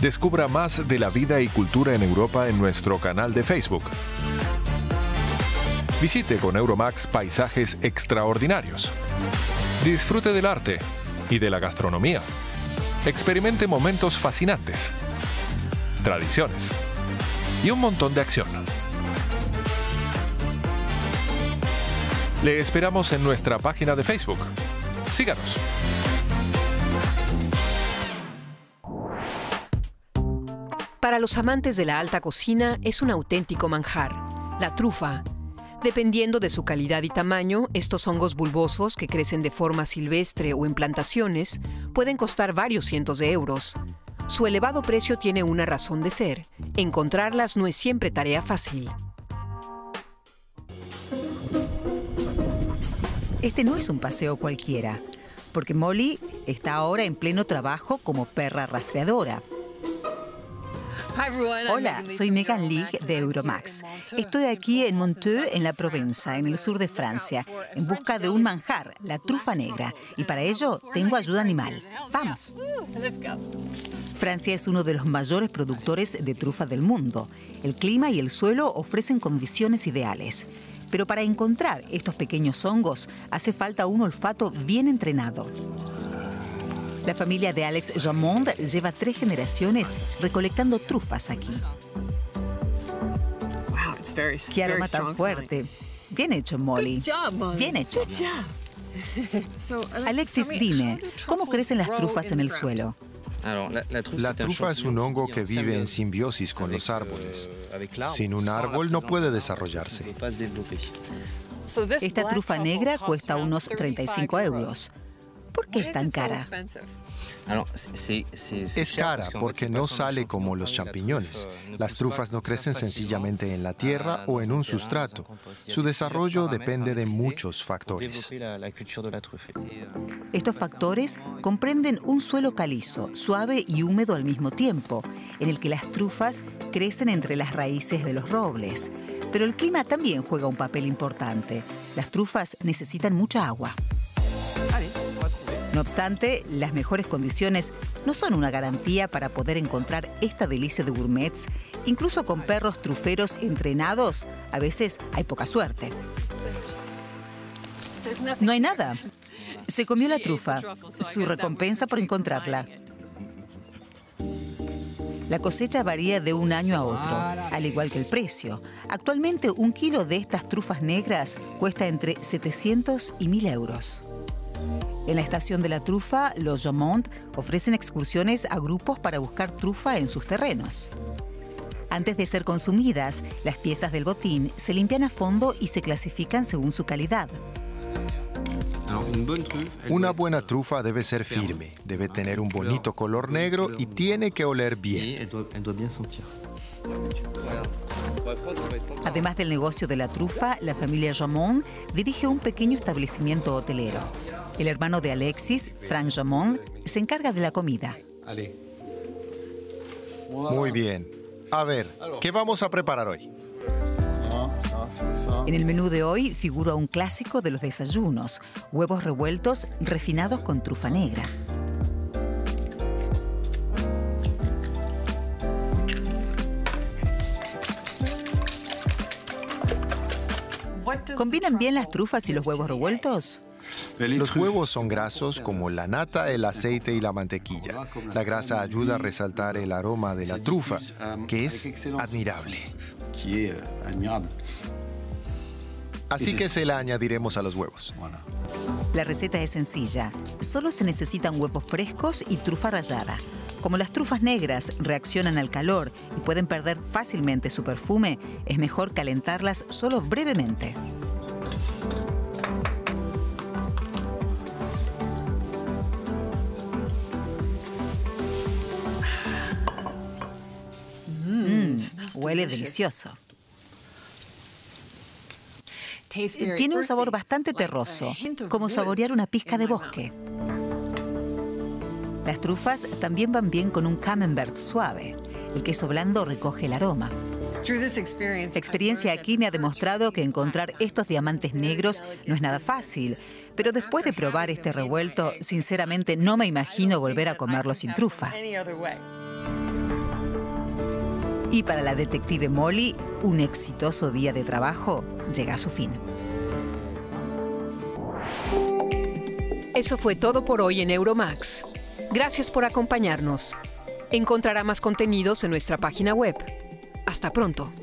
Descubra más de la vida y cultura en Europa en nuestro canal de Facebook. Visite con Euromax paisajes extraordinarios. Disfrute del arte y de la gastronomía. Experimente momentos fascinantes, tradiciones y un montón de acción. Le esperamos en nuestra página de Facebook. Síganos. Para los amantes de la alta cocina es un auténtico manjar, la trufa. Dependiendo de su calidad y tamaño, estos hongos bulbosos que crecen de forma silvestre o en plantaciones pueden costar varios cientos de euros. Su elevado precio tiene una razón de ser. Encontrarlas no es siempre tarea fácil. Este no es un paseo cualquiera, porque Molly está ahora en pleno trabajo como perra rastreadora. Hola, soy Megan Leigh de Euromax. Estoy aquí en Montreux, en la Provenza, en el sur de Francia, en busca de un manjar, la trufa negra. Y para ello tengo ayuda animal. ¡Vamos! Francia es uno de los mayores productores de trufa del mundo. El clima y el suelo ofrecen condiciones ideales. Pero para encontrar estos pequeños hongos hace falta un olfato bien entrenado. La familia de Alex Jamond lleva 3 generaciones recolectando trufas aquí. ¡Qué aroma tan fuerte! Bien hecho, Molly. Bien hecho. Alexis, dime, ¿cómo crecen las trufas en el suelo? La trufa es un hongo que vive en simbiosis con los árboles. Sin un árbol no puede desarrollarse. Esta trufa negra cuesta unos 35 euros. ¿Por qué es tan cara? Es cara porque no sale como los champiñones. Las trufas no crecen sencillamente en la tierra o en un sustrato. Su desarrollo depende de muchos factores. Estos factores comprenden un suelo calizo, suave y húmedo al mismo tiempo, en el que las trufas crecen entre las raíces de los robles. Pero el clima también juega un papel importante. Las trufas necesitan mucha agua. No obstante, las mejores condiciones no son una garantía para poder encontrar esta delicia de gourmets. Incluso con perros truferos entrenados, a veces hay poca suerte. No hay nada. Se comió la trufa. Su recompensa por encontrarla. La cosecha varía de un año a otro, al igual que el precio. Actualmente, 1 kilo de estas trufas negras cuesta entre 700 y 1.000 euros. En la estación de la trufa, los Jamond ofrecen excursiones a grupos para buscar trufa en sus terrenos. Antes de ser consumidas, las piezas del botín se limpian a fondo y se clasifican según su calidad. Una buena trufa debe ser firme, debe tener un bonito color negro y tiene que oler bien. Además del negocio de la trufa, la familia Jamond dirige un pequeño establecimiento hotelero. El hermano de Alexis, Frank Jamond, se encarga de la comida. Muy bien. A ver, ¿qué vamos a preparar hoy? En el menú de hoy figura un clásico de los desayunos: huevos revueltos refinados con trufa negra. ¿Combinan bien las trufas y los huevos revueltos? Los huevos son grasos como la nata, el aceite y la mantequilla. La grasa ayuda a resaltar el aroma de la trufa, que es admirable. Así que se la añadiremos a los huevos. La receta es sencilla. Solo se necesitan huevos frescos y trufa rallada. Como las trufas negras reaccionan al calor y pueden perder fácilmente su perfume, es mejor calentarlas solo brevemente. Huele delicioso. Tiene un sabor bastante terroso, como saborear una pizca de bosque. Las trufas también van bien con un camembert suave. El queso blando recoge el aroma. La experiencia aquí me ha demostrado que encontrar estos diamantes negros no es nada fácil, pero después de probar este revuelto, sinceramente no me imagino volver a comerlo sin trufa. Y para la detective Molly, un exitoso día de trabajo llega a su fin. Eso fue todo por hoy en Euromax. Gracias por acompañarnos. Encontrará más contenidos en nuestra página web. Hasta pronto.